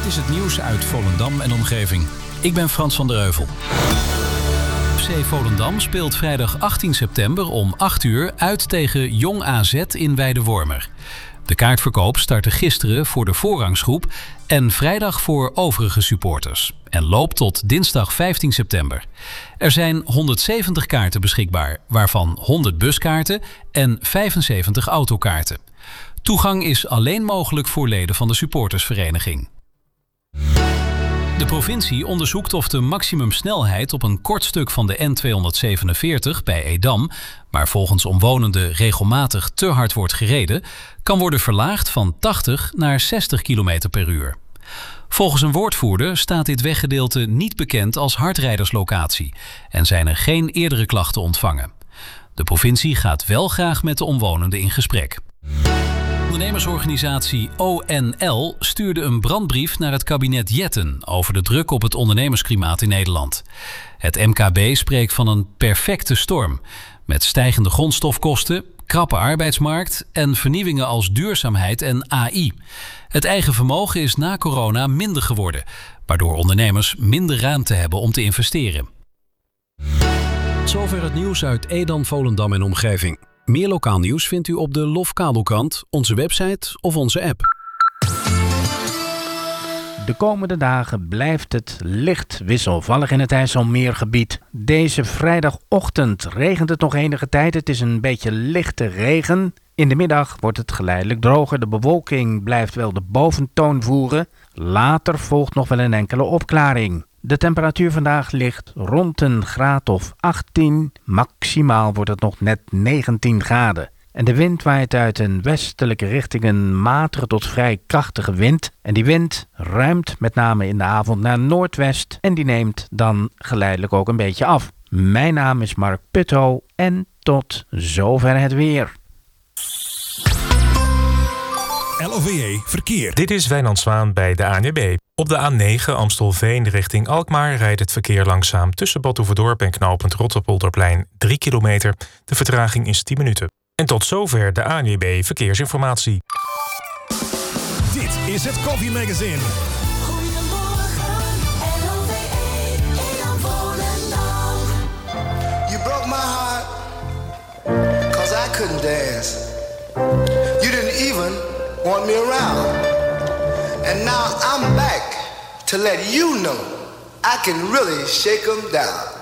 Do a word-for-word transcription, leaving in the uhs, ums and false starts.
Dit is het nieuws uit Volendam en omgeving. Ik ben Frans van der Heuvel. F C Volendam speelt vrijdag achttien september om acht uur uit tegen Jong A Z in Weidewormer. De kaartverkoop startte gisteren voor de voorrangsgroep en vrijdag voor overige supporters. En loopt tot dinsdag vijftien september. Er zijn honderdzeventig kaarten beschikbaar, waarvan honderd buskaarten en vijfenzeventig autokaarten. Toegang is alleen mogelijk voor leden van de supportersvereniging. De provincie onderzoekt of de maximumsnelheid op een kort stuk van de N tweehonderdzevenenveertig bij Edam, maar volgens omwonenden regelmatig te hard wordt gereden, kan worden verlaagd van tachtig naar zestig kilometer per uur. Volgens een woordvoerder staat dit weggedeelte niet bekend als hardrijderslocatie en zijn er geen eerdere klachten ontvangen. De provincie gaat wel graag met de omwonenden in gesprek. De ondernemersorganisatie O N L stuurde een brandbrief naar het kabinet Jetten over de druk op het ondernemersklimaat in Nederland. Het M K B spreekt van een perfecte storm, met stijgende grondstofkosten, krappe arbeidsmarkt en vernieuwingen als duurzaamheid en A I. Het eigen vermogen is na corona minder geworden, waardoor ondernemers minder ruimte hebben om te investeren. Zover het nieuws uit Edam, Volendam en omgeving. Meer lokaal nieuws vindt u op de Lofkabelkrant, onze website of onze app. De komende dagen blijft het licht wisselvallig in het IJsselmeergebied. Deze vrijdagochtend regent het nog enige tijd. Het is een beetje lichte regen. In de middag wordt het geleidelijk droger. De bewolking blijft wel de boventoon voeren. Later volgt nog wel een enkele opklaring. De temperatuur vandaag ligt rond een graad of achttien. Maximaal wordt het nog net negentien graden. En de wind waait uit een westelijke richting, een matige tot vrij krachtige wind. En die wind ruimt met name in de avond naar noordwest en die neemt dan geleidelijk ook een beetje af. Mijn naam is Mark Putto en tot zover het weer. L O V E Verkeer. Dit is Wijnand Zwaan bij de A N W B. Op de A negen Amstelveen richting Alkmaar rijdt het verkeer langzaam tussen Bad Oeverdorp en knooppunt Rotterpolderplein drie kilometer. De vertraging is tien minuten. En tot zover de A N W B Verkeersinformatie. Dit is het Koffie Magazine. Goedemorgen, L O V E, Edam Volendam. You broke my heart, cause I couldn't dance. You didn't even want me around. And now I'm back to let you know I can really shake 'em down.